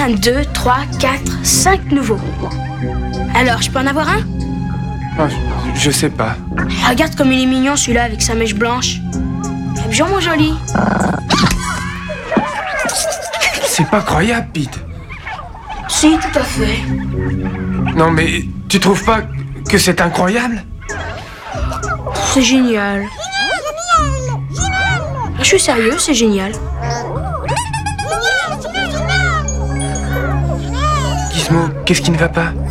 1, 2, 3, 4, 5 nouveaux. Alors, je peux en avoir un? Oh, je sais pas. Regarde comme il est mignon celui-là avec sa mèche blanche. Bonjour mon joli. C'est pas croyable, Pete. Si, tout à fait. Non, mais tu trouves pas que c'est incroyable? C'est génial. Je suis sérieux, c'est génial. Gizmo, qu'est-ce qui ne va pas?